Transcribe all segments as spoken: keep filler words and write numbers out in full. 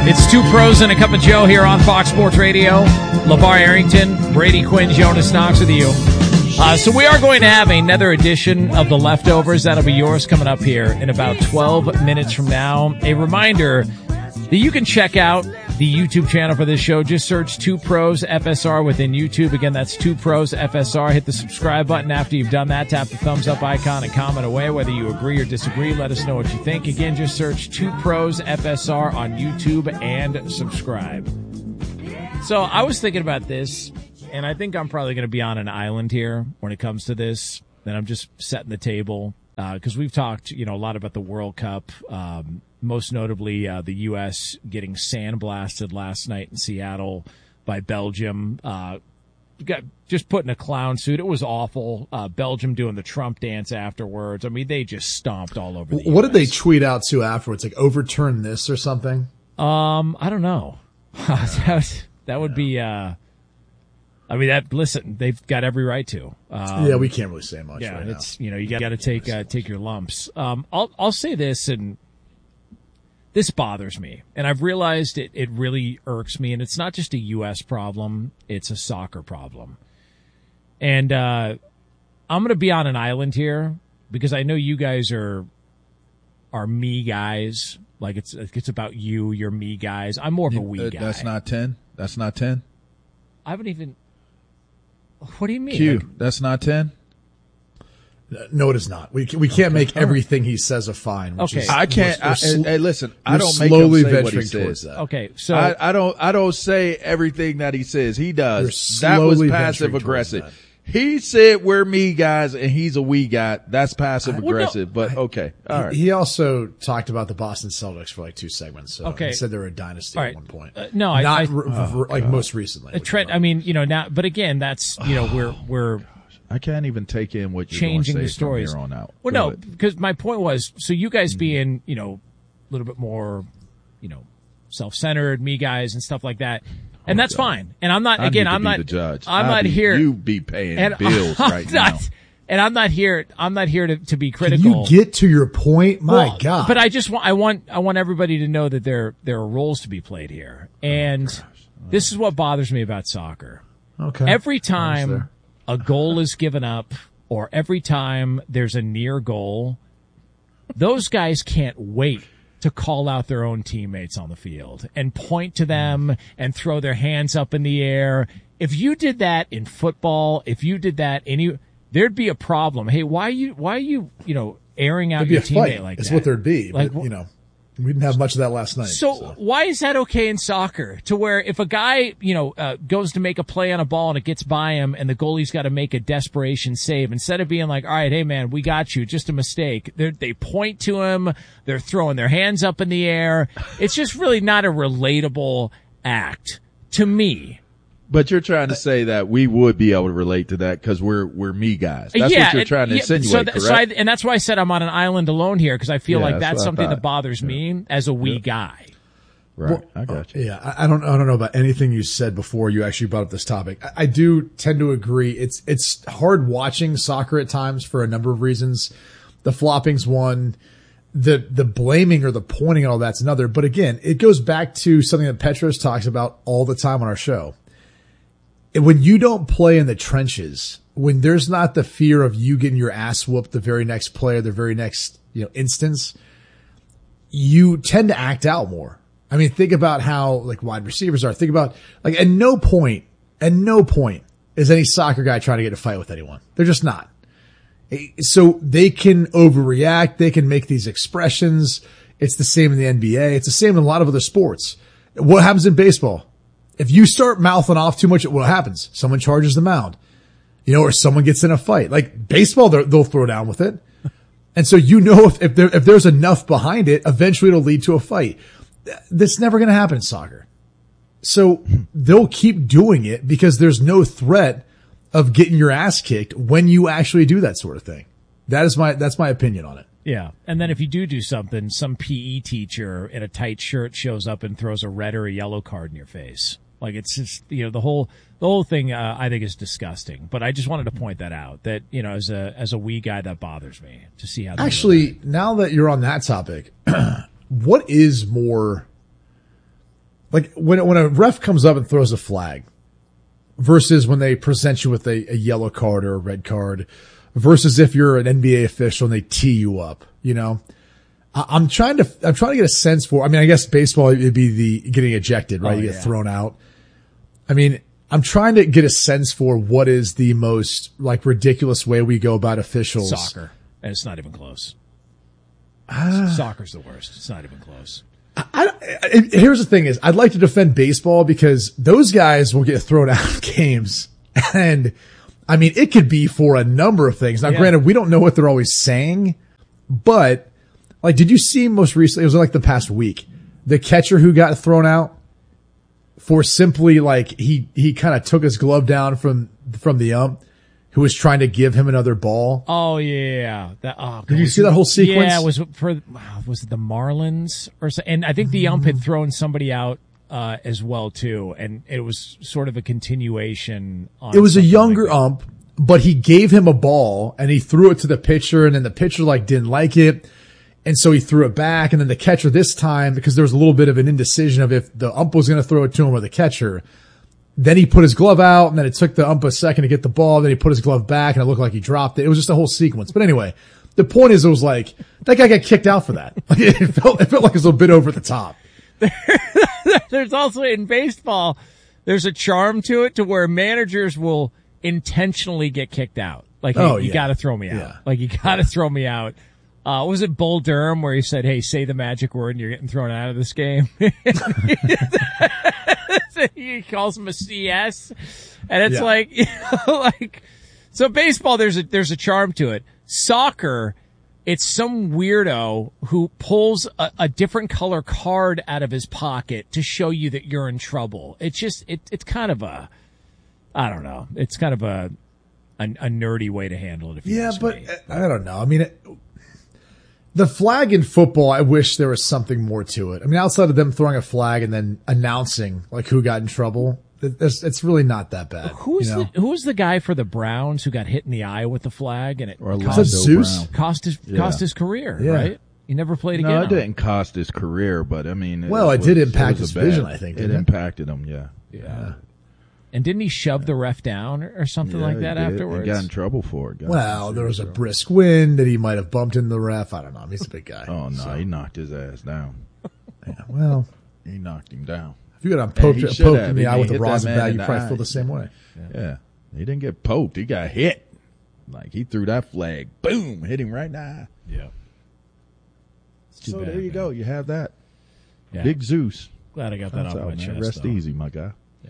It's Two Pros and a Cup of Joe here on Fox Sports Radio. LeVar Arrington, Brady Quinn, Jonas Knox with you. Uh, so we are going to have another edition of The Leftovers. That'll be yours coming up here in about twelve minutes from now. A reminder that you can check out the YouTube channel for this show. Just search Two Pros F S R within YouTube. Again, that's Two Pros F S R. Hit the subscribe button. After you've done that, tap the thumbs up icon and comment away. Whether you agree or disagree, let us know what you think. Again, just search Two Pros F S R on YouTube and subscribe. So I was thinking about this, and I think I'm probably going to be on an island here when it comes to this. And I'm just setting the table because uh, we've talked, you know, a lot about the World Cup. Um, Most notably, uh, the U S getting sandblasted last night in Seattle by Belgium. Uh, got just put in a clown suit. It was awful. Uh, Belgium doing the Trump dance afterwards. I mean, they just stomped all over the What U S. did they tweet out to afterwards? Like overturn this or something? Um, I don't know. that, that would be. Uh, I mean, that. Listen, they've got every right to. Um, yeah, we can't really say much. Yeah, right it's now. you know you got to take uh, take your lumps. Um, I'll I'll say this and. This bothers me, and I've realized it, it really irks me, and it's not just a U S problem, it's a soccer problem. And uh, I'm going to be on an island here because I know you guys are are me guys. Like, it's it's about you, you're me guys. I'm more of a we uh, guy. That's not ten? That's not ten? I haven't even... What do you mean? Q, Like, that's not ten? No, it is not. We we can't make everything he says a fine. Which Okay. is, I can't. we're I, sl- hey, listen, I we're don't make slowly him say what he venturing towards says. that. okay, so... I, I don't. I don't say everything that he says. He does. You're That was slowly passive venturing towards aggressive. that. He said we're me guys, and he's a we guy. That's passive Well, no, aggressive. But okay, all right. He also talked about the Boston Celtics for like two segments. So Okay. he said they were a dynasty All at right. one point. Uh, no, I- not I- r- r- like most recently. Uh, Trent, I mean, you know, now... But again, that's, you know, we're we're... I can't even take in what you're changing going the to say stories. from here on out. Well, Go no, ahead. because my point was, so you guys Mm-hmm. being, you know, a little bit more, you know, self-centered, me guys and stuff like that, and that's fine. And I'm not I again, need to I'm be not the judge. I'm I not be- here. You be paying and bills I'm right not, now. And I'm not here. I'm not here to, to be Can critical. you get to your point? My Well, God! But I just want I want I want everybody to know that there there are roles to be played here, and this is what bothers me about soccer. okay. Every there. time a goal is given up or every time there's a near goal, those guys can't wait to call out their own teammates on the field and point to them and throw their hands up in the air. If you did that in football, if you did that any, there'd be a problem. Hey, why are you, why are you, you know, airing out There'd be your a teammate fight. like It's that? what there'd be. Like, but, you know, we didn't have much of that last night. So, So, why is that okay in soccer? To where if a guy, you know, uh, goes to make a play on a ball and it gets by him and the goalie's got to make a desperation save, instead of being like, all right, hey man, we got you, just a mistake, They're, they point to him, they're throwing their hands up in the air. It's just really not a relatable act to me. But you're trying to say that we would be able to relate to that because we're we're me guys. That's yeah, what you're and- trying to yeah, insinuate, so th- correct? So I, and that's why I said I'm on an island alone here because I feel Yeah, like that's that's what I something thought. that bothers me as a wee guy. right, I got you. yeah, I I don't, I don't know about anything you said before you actually brought up this topic. I, I do tend to agree. It's, it's hard watching soccer at times for a number of reasons. The flopping's one. The, the blaming or the pointing and all that's another. But again, it goes back to something that Petros talks about all the time on our show. When you don't play in the trenches, when there's not the fear of you getting your ass whooped the very next play or the very next, you know, instance, you tend to act out more. I mean, think about how like wide receivers are. Think about like at no point, at no point is any soccer guy trying to get in a fight with anyone. They're just not. So they can overreact. They can make these expressions. It's the same in the N B A. It's the same in a lot of other sports. What happens in baseball? If you start mouthing off too much, what happens? Someone charges the mound, you know, or someone gets in a fight. Like baseball, they'll throw down with it. And so you know if, if, there, if there's enough behind it, eventually it'll lead to a fight. That's never going to happen in soccer. So they'll keep doing it because there's no threat of getting your ass kicked when you actually do that sort of thing. That is my, that's my opinion on it. Yeah. And then if you do do something, some P E teacher in a tight shirt shows up and throws a red or a yellow card in your face. Like it's just, you know, the whole, the whole thing, uh, I think is disgusting, but I just wanted to point that out that, you know, as a, as a wee guy, that bothers me to see how. they Actually, now that you're on that topic, what is more like when when a ref comes up and throws a flag versus when they present you with a, a yellow card or a red card versus if you're an N B A official and they tee you up, you know, I, I'm trying to, I'm trying to get a sense for, I mean, I guess baseball would be the getting ejected, right? Oh, you get yeah. thrown out. I mean, I'm trying to get a sense for what is the most like ridiculous way we go about officials. Soccer. And it's not even close. Uh, Soccer's the worst. It's not even close. I, I, here's the thing is I'd like to defend baseball because those guys will get thrown out of games. And I mean, it could be for a number of things. Now, yeah. granted, we don't know what they're always saying, but like, did you see most recently, it was like the past week, the catcher who got thrown out for simply like, he, he kind of took his glove down from, from the ump who was trying to give him another ball. Oh yeah. That, oh, did you see that whole sequence? Yeah, it was for, was it the Marlins or so? And I think the ump had thrown somebody out Uh, as well too, and it was sort of a continuation on it was a younger like ump, but he gave him a ball and he threw it to the pitcher, and then the pitcher like didn't like it, and so he threw it back, and then the catcher this time, because there was a little bit of an indecision of if the ump was going to throw it to him or the catcher, then he put his glove out, and then it took the ump a second to get the ball, then he put his glove back and it looked like he dropped it. It was just a whole sequence. But anyway, the point is it was like that guy got kicked out for that. Like, it felt it felt like it was a bit over the top. There's also in baseball, there's a charm to it to where managers will intentionally get kicked out. Like, hey, oh, you yeah. got to throw me out. Yeah. Like, you got to throw me out. Uh, was it Bull Durham where he said, hey, say the magic word and you're getting thrown out of this game? He calls him a C S. And it's yeah. like, you know, like, so baseball, there's a, there's a charm to it. Soccer, it's some weirdo who pulls a, a different color card out of his pocket to show you that you're in trouble. It's just, it, it's kind of a, I don't know. It's kind of a, a, a nerdy way to handle it. If you yeah, ask but me. I don't know. I mean, it, the flag in football, I wish there was something more to it. I mean, outside of them throwing a flag and then announcing like who got in trouble, it's, it's really not that bad. Who's you know? the who's the guy for the Browns who got hit in the eye with the flag and it or cost, Zeus? cost his yeah. cost his career? Yeah. Right? He never played no, again. No, it didn't cost his career, but I mean, it well, it was, did impact it his bad, vision. I think it, it impacted him. Yeah. yeah, yeah. And didn't he shove the ref down or something yeah, like that he afterwards? He got in trouble for it. Got well, there was a brisk wind that he might have bumped into the ref. I don't know. He's a big guy. Oh no, so. he knocked his ass down. Yeah, well, he knocked him down. If you got poked, poked in the eye with a rosin bag, you probably feel the same way. Yeah. yeah. He didn't get poked. He got hit. Like, he threw that flag. Boom. Hit him right in the eye. Yeah. So bad, there you man. go. You have that. Yeah. Big Zeus. Glad I got that That's off out, my man. chest. Rest though. easy, my guy. Yeah.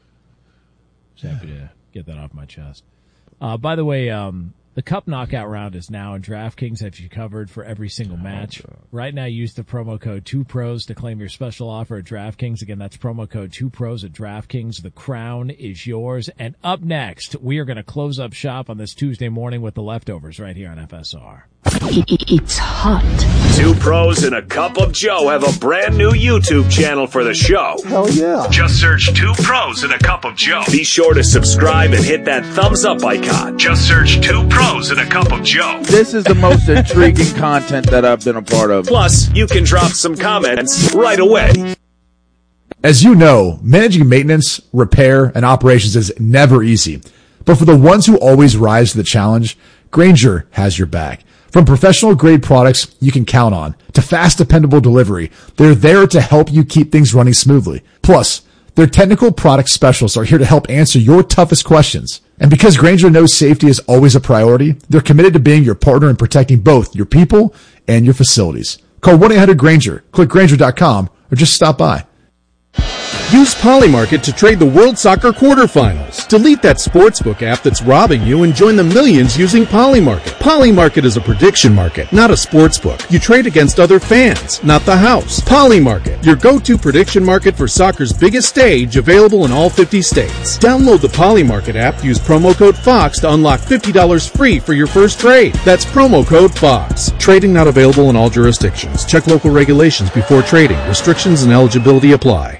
Just happy to get that off my chest. Uh, by the way, um, the Cup Knockout round is now, and DraftKings has you covered for every single match. Right now, use the promo code two pros to claim your special offer at DraftKings. Again, that's promo code two pros at DraftKings. The crown is yours. And up next, we are going to close up shop on this Tuesday morning with the leftovers right here on F S R. It's hot. Two pros and a cup of Joe have a brand new YouTube channel for the show. Hell yeah. Just search Two Pros and a Cup of Joe. Be sure to subscribe and hit that thumbs up icon. Just search Two Pros and a Cup of Joe. This is the most intriguing content that I've been a part of. Plus, you can drop some comments right away. As you know, managing maintenance, repair, and operations is never easy. But for the ones who always rise to the challenge, Grainger has your back. From professional grade products you can count on to fast, dependable delivery, they're there to help you keep things running smoothly. Plus, their technical product specialists are here to help answer your toughest questions. And because Grainger knows safety is always a priority, they're committed to being your partner in protecting both your people and your facilities. Call one eight hundred Grainger, click Grainger dot com, or just stop by. Use Polymarket to trade the World Soccer quarterfinals. Delete that sportsbook app that's robbing you and join the millions using Polymarket. Polymarket is a prediction market, not a sportsbook. You trade against other fans, not the house. Polymarket, your go-to prediction market for soccer's biggest stage, available in all fifty states. Download the Polymarket app, use promo code FOX to unlock fifty dollars free for your first trade. That's promo code FOX. Trading not available in all jurisdictions. Check local regulations before trading. Restrictions and eligibility apply.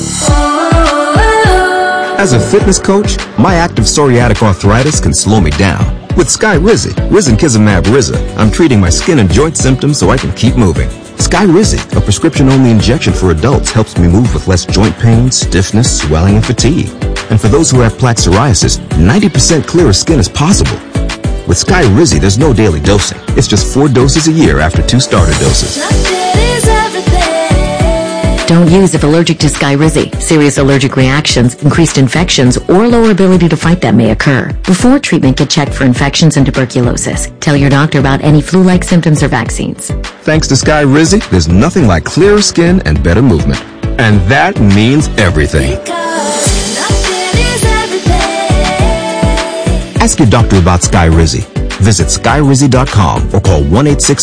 As a fitness coach, my active psoriatic arthritis can slow me down. With Skyrizi, Risankizumab Riza, I'm treating my skin and joint symptoms so I can keep moving. Skyrizi, a prescription-only injection for adults, helps me move with less joint pain, stiffness, swelling, and fatigue. And for those who have plaque psoriasis, ninety percent clearer skin is possible. With Skyrizi, there's no daily dosing. It's just four doses a year after two starter doses. Don't use if allergic to Skyrizi. Serious allergic reactions, increased infections, or lower ability to fight them may occur. Before treatment, get checked for infections and tuberculosis. Tell your doctor about any flu-like symptoms or vaccines. Thanks to Skyrizi, there's nothing like clearer skin and better movement. And that means everything. Ask your doctor about Skyrizi. Visit Skyrizi dot com or call one eight six